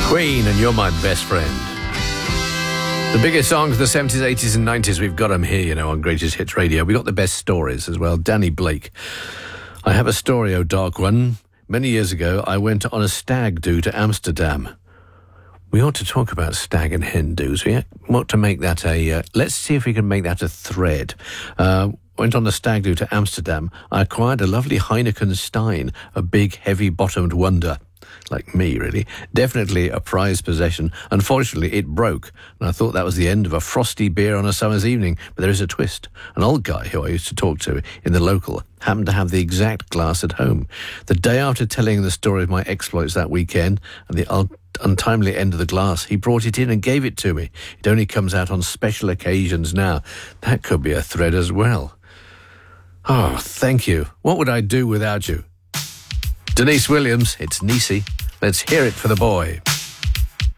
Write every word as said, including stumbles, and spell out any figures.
Queen and You're My Best Friend. The biggest songs of the seventies, eighties and nineties, we've got them here, you know, on Greatest Hits Radio. We got the best stories as well. Danny Blake. I have a story, oh dark one. Many years ago, I went on a stag do to Amsterdam. We ought to talk about stag and hen do's. We ought to make that a... Uh, let's see if we can make that a thread. Uh, went on a stag do to Amsterdam. I acquired a lovely Heineken Stein, a big, heavy-bottomed wonder. Like me, really. Definitely a prized possession. Unfortunately, it broke, and I thought that was the end of a frosty beer on a summer's evening. But there is a twist. An old guy who I used to talk to in the local happened to have the exact glass at home. The day after telling the story of my exploits that weekend and the un- untimely end of the glass, he brought it in and gave it to me. It only comes out on special occasions now. That could be a thread as well. Oh, thank you. What would I do without you? Denise Williams, it's Niecy. Let's hear it for the boy.